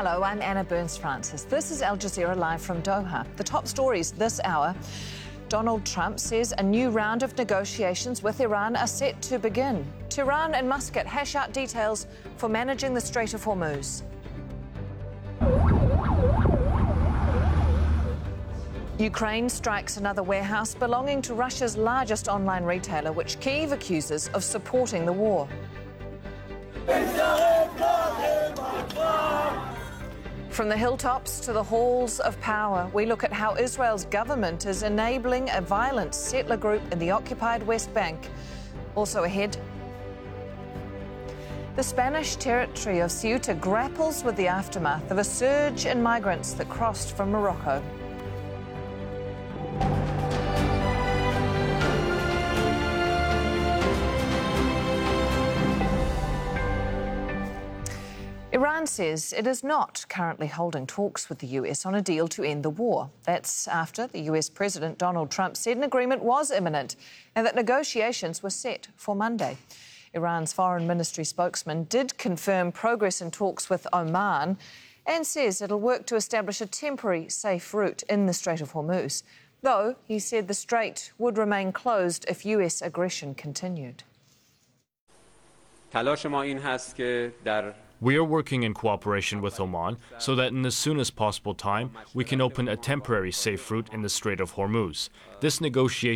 Hello, I'm Anna Burns-Francis. This is Al Jazeera live from Doha. The top stories this hour. Donald Trump says a new round of negotiations with Iran are set to begin. Tehran and Muscat hash out details for managing the Strait of Hormuz. Ukraine strikes another warehouse belonging to Russia's largest online retailer, which Kyiv accuses of supporting the war. From the hilltops to the halls of power, we look at how Israel's government is enabling a violent settler group in the occupied West Bank. Also ahead, the Spanish territory of Ceuta grapples with the aftermath of a surge in migrants that crossed from Morocco. Iran says it is not currently holding talks with the US on a deal to end the war. That's after the US President Donald Trump said an agreement was imminent and that negotiations were set for Monday. Iran's foreign ministry spokesman did confirm progress in talks with Oman and says it'll work to establish a temporary safe route in the Strait of Hormuz, though he said the strait would remain closed if US aggression continued. We are working in cooperation with Oman so that in the soonest possible time we can open a temporary safe route in the Strait of Hormuz. This negotiation